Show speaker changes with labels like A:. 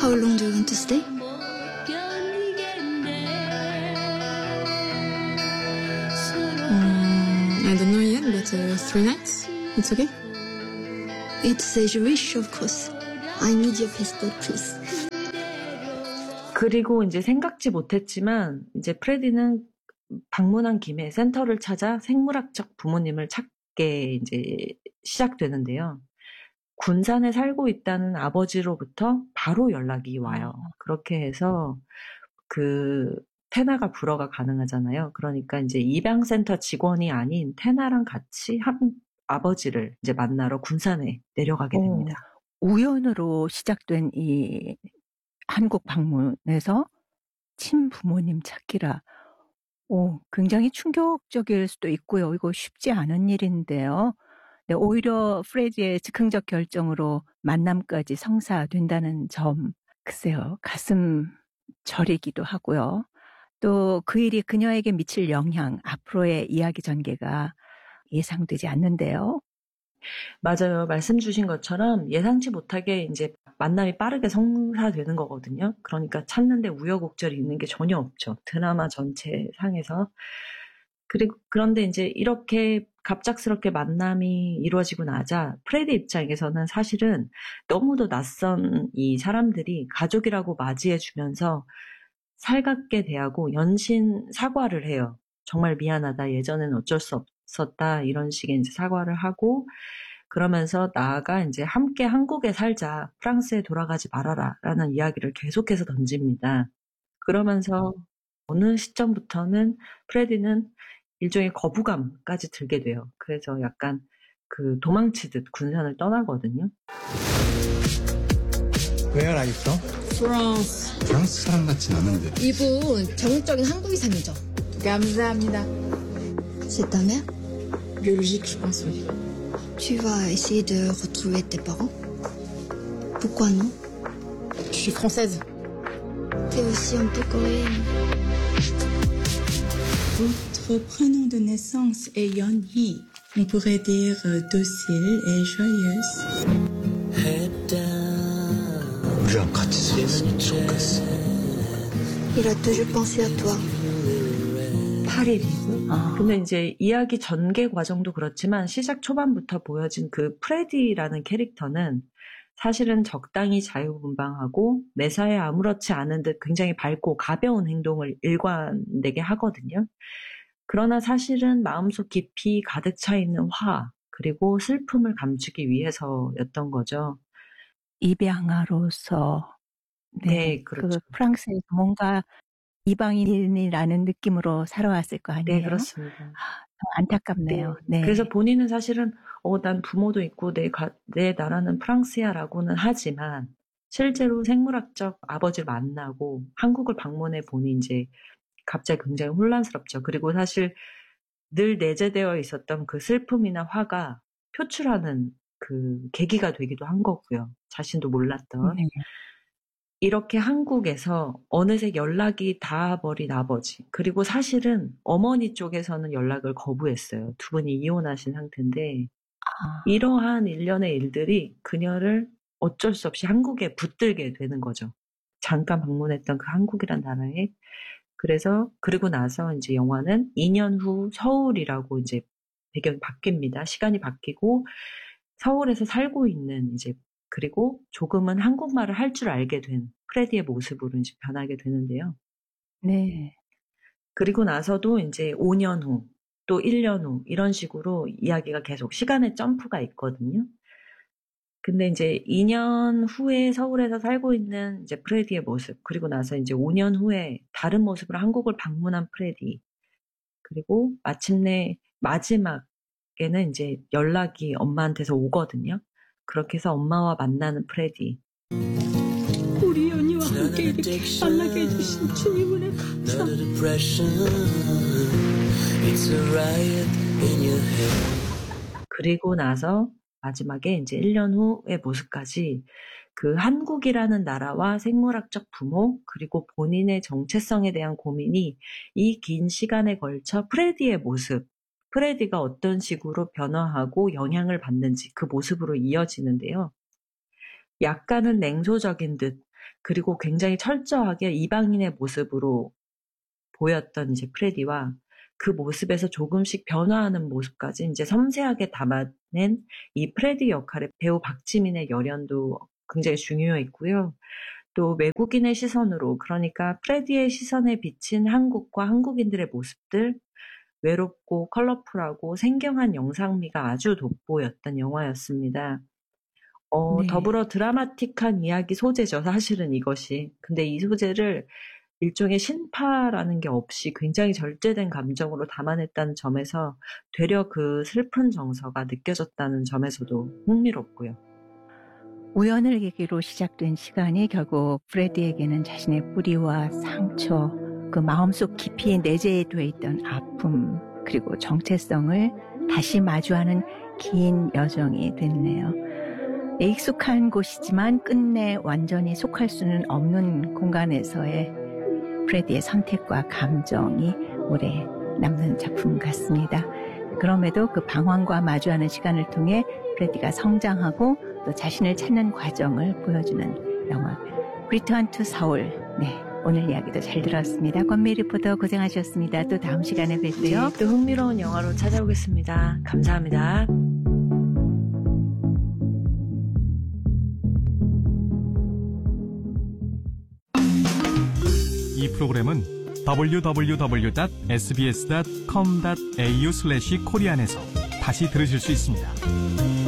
A: How long do you want to stay?
B: I don't know yet, but 3 nights? It's okay?
A: It's a Jewish, of course. I need your passport, please.
C: 그리고 이제 생각지 못했지만 이제 프레디는 방문한 김에 센터를 찾아 생물학적 부모님을 찾게 이제 시작되는데요. 군산에 살고 있다는 아버지로부터 바로 연락이 와요. 그렇게 해서 그 테나가 불어가 가능하잖아요. 그러니까 이제 입양센터 직원이 아닌 테나랑 같이 아버지를 이제 만나러 군산에 내려가게 됩니다.
D: 우연으로 시작된 이 한국 방문에서 친부모님 찾기라. 굉장히 충격적일 수도 있고요. 이거 쉽지 않은 일인데요. 네, 오히려 프레디의 즉흥적 결정으로 만남까지 성사된다는 점, 글쎄요, 가슴 저리기도 하고요. 또 그 일이 그녀에게 미칠 영향, 앞으로의 이야기 전개가 예상되지 않는데요.
C: 맞아요. 말씀 주신 것처럼 예상치 못하게 이제 만남이 빠르게 성사되는 거거든요. 그러니까 찾는데 우여곡절이 있는 게 전혀 없죠. 드라마 전체 상에서. 그런데 이제 이렇게 갑작스럽게 만남이 이루어지고 나자 프레디 입장에서는 사실은 너무도 낯선 이 사람들이 가족이라고 맞이해 주면서 살갑게 대하고 연신 사과를 해요. 정말 미안하다. 예전에는 어쩔 수 없었다. 이런 식의 이제 사과를 하고 그러면서 나아가 이제 함께 한국에 살자. 프랑스에 돌아가지 말아라. 라는 이야기를 계속해서 던집니다. 그러면서 어느 시점부터는 프레디는 일종의 거부감까지 들게 돼요. 그래서 약간 그 도망치듯 군산을 떠나거든요.
E: Where are you from?
B: France.
E: 프랑스 사람 같진 않은데.
A: 이분 전국적인 한국이상이죠.
B: 감사합니다.
A: C'est ta mère?
B: Biologique, je pense, oui.
A: Tu vas essayer de retrouver tes parents? Pourquoi non?
B: Je suis française.
A: T'es aussi un peu coréenne.
F: Votre prénom de naissance est Yeon-hee. On pourrait dire docile et joyeuse.
E: 우리랑 같이 살았으면 좋겠어.
A: Il a toujours pensé à toi.
C: 8일이고. 근데 이제 이야기 전개 과정도 그렇지만 시작 초반부터 보여진 그 프레디라는 캐릭터는 사실은 적당히 자유분방하고 매사에 아무렇지 않은 듯 굉장히 밝고 가벼운 행동을 일관되게 하거든요. 그러나 사실은 마음속 깊이 가득 차 있는 화 그리고 슬픔을 감추기 위해서였던 거죠.
D: 입양아로서
C: 네, 그렇죠.
D: 그 프랑스에서 뭔가 이방인이라는 느낌으로 살아왔을 거 아니에요?
C: 네, 그렇습니다.
D: 안타깝네요.
C: 네.
D: 네.
C: 그래서 본인은 사실은 난 부모도 있고 내 나라는 프랑스야라고는 하지만 실제로 생물학적 아버지를 만나고 한국을 방문해 보니 이제 갑자기 굉장히 혼란스럽죠. 그리고 사실 늘 내재되어 있었던 그 슬픔이나 화가 표출하는 그 계기가 되기도 한 거고요. 자신도 몰랐던.
D: 네.
C: 이렇게 한국에서 어느새 연락이 닿아버린 아버지. 그리고 사실은 어머니 쪽에서는 연락을 거부했어요. 두 분이 이혼하신 상태인데 이러한 일련의 일들이 그녀를 어쩔 수 없이 한국에 붙들게 되는 거죠. 잠깐 방문했던 그 한국이란 나라에. 그리고 나서 이제 영화는 2년 후 서울이라고 이제 배경이 바뀝니다. 시간이 바뀌고 서울에서 살고 있는 이제 그리고 조금은 한국말을 할 줄 알게 된 프레디의 모습으로 이제 변하게 되는데요.
D: 네.
C: 그리고 나서도 이제 5년 후, 또 1년 후 이런 식으로 이야기가 계속 시간의 점프가 있거든요. 근데 이제 2년 후에 서울에서 살고 있는 이제 프레디의 모습, 그리고 나서 이제 5년 후에 다른 모습으로 한국을 방문한 프레디, 그리고 마침내 마지막에는 이제 연락이 엄마한테서 오거든요. 그렇게 해서 엄마와 만나는 프레디.
F: 우리 연이와 함께 이렇게 만나게 해주신 주님은혜 감사합니다.
C: 그리고 나서 마지막에 이제 1년 후의 모습까지 그 한국이라는 나라와 생물학적 부모 그리고 본인의 정체성에 대한 고민이 이 긴 시간에 걸쳐 프레디의 모습, 프레디가 어떤 식으로 변화하고 영향을 받는지 그 모습으로 이어지는데요. 약간은 냉소적인 듯 그리고 굉장히 철저하게 이방인의 모습으로 보였던 이제 프레디와 그 모습에서 조금씩 변화하는 모습까지 이제 섬세하게 담아낸 이 프레디 역할의 배우 박지민의 열연도 굉장히 중요했고요. 또 외국인의 시선으로, 그러니까 프레디의 시선에 비친 한국과 한국인들의 모습들, 외롭고 컬러풀하고 생경한 영상미가 아주 돋보였던 영화였습니다.
D: 네.
C: 더불어 드라마틱한 이야기 소재죠, 사실은 이것이. 근데 이 소재를 일종의 신파라는 게 없이 굉장히 절제된 감정으로 담아냈다는 점에서 되려 그 슬픈 정서가 느껴졌다는 점에서도 흥미롭고요.
D: 우연을 계기로 시작된 시간이 결국 프레디에게는 자신의 뿌리와 상처, 그 마음속 깊이 내재되어 있던 아픔, 그리고 정체성을 다시 마주하는 긴 여정이 됐네요. 익숙한 곳이지만 끝내 완전히 속할 수는 없는 공간에서의 프레디의 선택과 감정이 오래 남는 작품 같습니다. 그럼에도 그 방황과 마주하는 시간을 통해 프레디가 성장하고 또 자신을 찾는 과정을 보여주는 영화 리턴 투 서울. 네, 오늘 이야기도 잘 들었습니다. 권미 리포터 고생하셨습니다. 또 다음 시간에 뵙죠.
C: 네, 또 흥미로운 영화로 찾아오겠습니다. 감사합니다.
G: 이 프로그램은 www.sbs.com.au/korean에서 다시 들으실 수 있습니다.